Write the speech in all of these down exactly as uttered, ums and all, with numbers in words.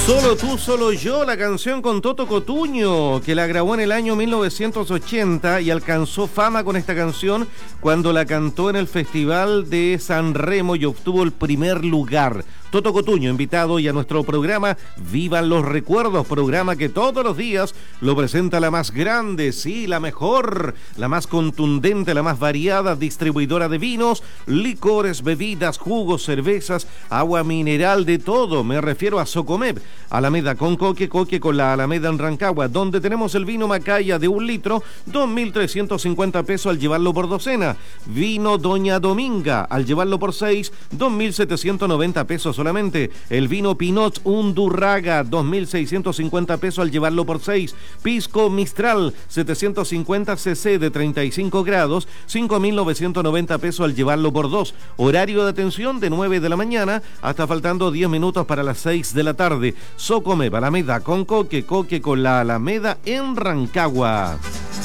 Solo tú, solo yo, la canción con Toto Cotugno, que la grabó en el año mil novecientos ochenta y alcanzó fama con esta canción cuando la cantó en el Festival de San Remo y obtuvo el primer lugar. Toto Cotugno, invitado y a nuestro programa Vivan los Recuerdos, programa que todos los días lo presenta la más grande, sí, la mejor, la más contundente, la más variada distribuidora de vinos, licores, bebidas, jugos, cervezas, agua mineral, de todo. Me refiero a Socomep, Alameda con Coque, Coque con la Alameda en Rancagua, donde tenemos el vino Macaya de un litro, dos mil trescientos cincuenta pesos al llevarlo por docena. Vino Doña Dominga, al llevarlo por seis, dos mil setecientos noventa pesos solamente. El vino Pinot Undurraga, dos mil seiscientos cincuenta pesos al llevarlo por seis. Pisco Mistral, setecientos cincuenta cc de treinta y cinco grados, cinco mil novecientos noventa pesos al llevarlo por dos. Horario de atención de nueve de la mañana hasta faltando diez minutos para las seis de la tarde. Socomep, Alameda con Coque, Coque con la Alameda en Rancagua.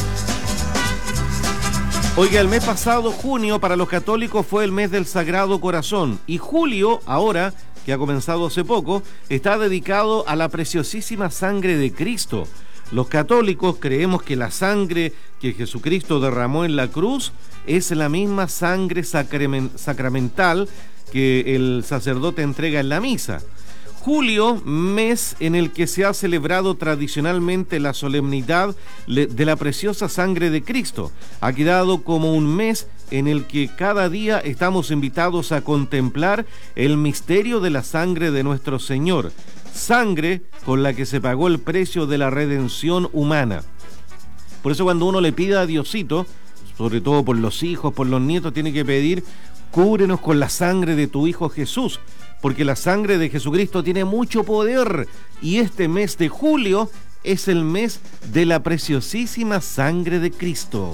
Oiga, el mes pasado, junio, para los católicos fue el mes del Sagrado Corazón, y julio, ahora, que ha comenzado hace poco, está dedicado a la preciosísima sangre de Cristo. Los católicos creemos que la sangre que Jesucristo derramó en la cruz es la misma sangre sacramental que el sacerdote entrega en la misa. Julio, mes en el que se ha celebrado tradicionalmente la solemnidad de la preciosa sangre de Cristo, ha quedado como un mes en el que cada día estamos invitados a contemplar el misterio de la sangre de nuestro Señor, sangre con la que se pagó el precio de la redención humana. Por eso cuando uno le pide a Diosito, sobre todo por los hijos, por los nietos, tiene que pedir: cúbrenos con la sangre de tu Hijo Jesús, porque la sangre de Jesucristo tiene mucho poder, y este mes de julio es el mes de la preciosísima sangre de Cristo.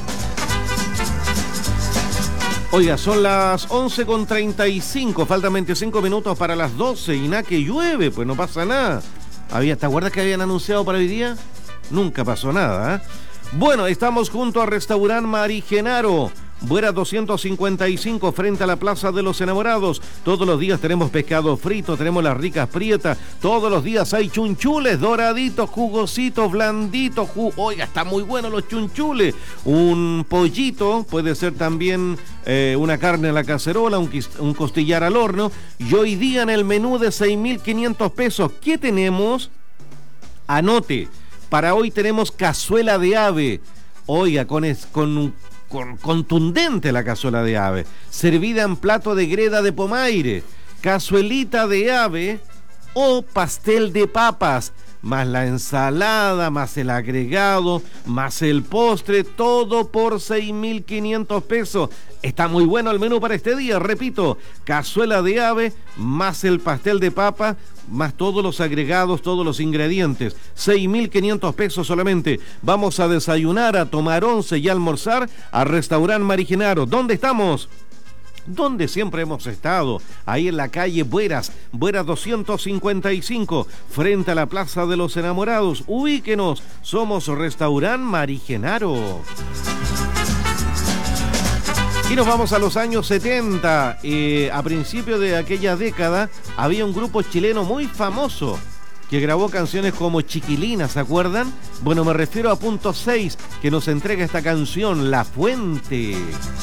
Oiga, son las once con treinta y cinco, faltan veinticinco minutos para las doce, y nada que llueve, pues no pasa nada. Había, ¿te acuerdas que habían anunciado para hoy día? Nunca pasó nada, ¿eh? Bueno, estamos junto a Restaurant Mari Genaro, Bueras doscientos cincuenta y cinco, frente a la Plaza de los Enamorados. Todos los días tenemos pescado frito, tenemos las ricas prietas, todos los días hay chunchules, doraditos, jugositos, blanditos. Ju Oiga, están muy buenos los chunchules. Un pollito, puede ser también eh, una carne a la cacerola, un, un costillar al horno. Y hoy día en el menú de seis mil quinientos pesos, ¿qué tenemos? Anote, para hoy tenemos cazuela de ave. Oiga, con, es, con un Con, contundente la cazuela de ave, servida en plato de greda de pomaire, cazuelita de ave o pastel de papas, más la ensalada, más el agregado, más el postre, todo por seis mil quinientos pesos. Está muy bueno el menú para este día, repito, cazuela de ave, más el pastel de papa, más todos los agregados, todos los ingredientes, seis mil quinientos pesos solamente. Vamos a desayunar, a tomar once y a almorzar a Restaurant Mari Genaro. ¿Dónde estamos? Donde siempre hemos estado, ahí en la calle Bueras, Bueras doscientos cincuenta y cinco, frente a la Plaza de los Enamorados. Ubíquenos, somos Restaurant Mari Genaro. Y nos vamos a los años setenta. Eh, a principios de aquella década había un grupo chileno muy famoso que grabó canciones como Chiquilina, ¿se acuerdan? Bueno, me refiero a Punto seis, que nos entrega esta canción, La Fuente.